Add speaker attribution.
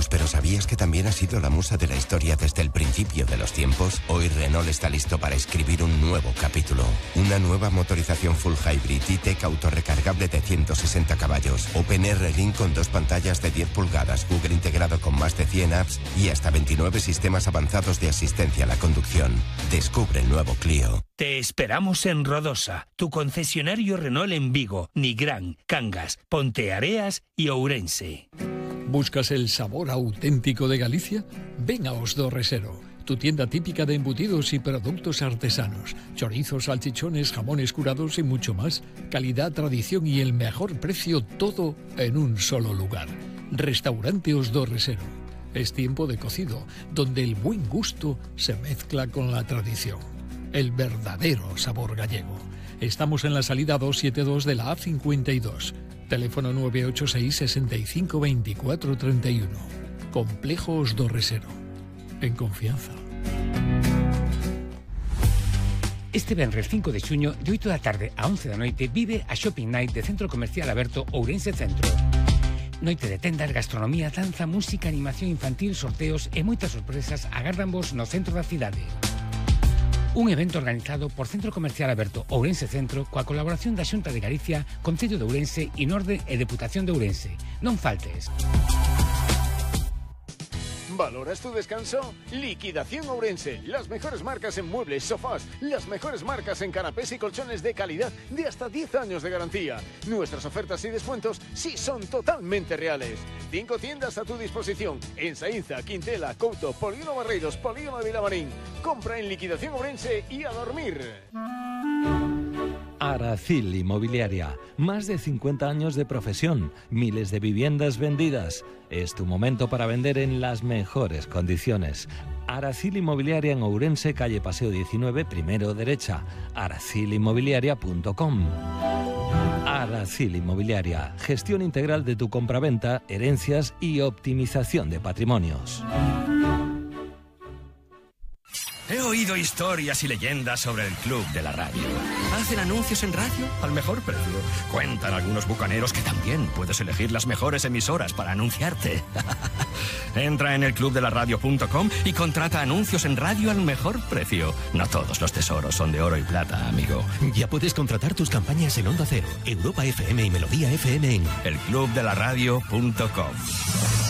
Speaker 1: años, pero ¿sabías que también ha sido la musa de la historia desde el principio de los tiempos? Hoy Renault está listo para escribir un nuevo capítulo. Una nueva motorización full hybrid E-Tech autorrecargable de 160 caballos. OpenR Link con 2 pantallas de 10 pulgadas, Google integrado con más de 100 apps y hasta 29 sistemas avanzados de asistencia a la conducción. Descubre el nuevo Clio.
Speaker 2: Te esperamos en Rodosa, tu concesionario Renault en Vigo, Nigrán, Cangas, Ponteareas y Ourense.
Speaker 3: ¿Buscas el sabor auténtico de Galicia? Ven a Os do Resero, tu tienda típica de embutidos y productos artesanos. Chorizos, salchichones, jamones curados y mucho más. Calidad, tradición y el mejor precio, todo en un solo lugar. Restaurante Os do Resero. Es tiempo de cocido, donde el buen gusto se mezcla con la tradición. El verdadero sabor gallego. Estamos en la salida 272 de la A52. Teléfono 986 65 24 31. Complejo Os do Resero. En confianza.
Speaker 4: Este venres 5 de xuño, de 8 da tarde a 11 da noite, vive a Shopping Night de Centro Comercial Aberto Ourense Centro. Noite de tendas, gastronomía, danza, música, animación infantil, sorteos e moitas sorpresas agárdanvos no centro da cidade. Un evento organizado por Centro Comercial Aberto Ourense Centro coa colaboración da Xunta de Galicia, Concello de Ourense, Inorde e Deputación de Ourense. Non faltes.
Speaker 5: ¿Valoras tu descanso? Liquidación Ourense. Las mejores marcas en muebles, sofás, las mejores marcas en canapés y colchones de calidad de hasta 10 años de garantía. Nuestras ofertas y descuentos sí son totalmente reales. 5 tiendas a tu disposición en Saínza, Quintela, Couto, Polígono Barreiros, Polígono de Vilamarín. Compra en Liquidación Ourense y a dormir.
Speaker 6: Aracil Inmobiliaria. Más de 50 años de profesión, miles de viviendas vendidas. Es tu momento para vender en las mejores condiciones. Aracil Inmobiliaria en Ourense, calle Paseo 19, primero derecha. aracilinmobiliaria.com. Aracil Inmobiliaria. Gestión integral de tu compraventa, herencias y optimización de patrimonios.
Speaker 7: He oído historias y leyendas sobre el Club de la Radio. ¿Hacen anuncios en radio? Al mejor precio. Cuentan algunos bucaneros que también puedes elegir las mejores emisoras para anunciarte. Entra en elclubdelaradio.com y contrata anuncios en radio al mejor precio. No todos los tesoros son de oro y plata, amigo.
Speaker 8: Ya puedes contratar tus campañas en Onda Cero, Europa FM y Melodía FM en
Speaker 7: elclubdelaradio.com.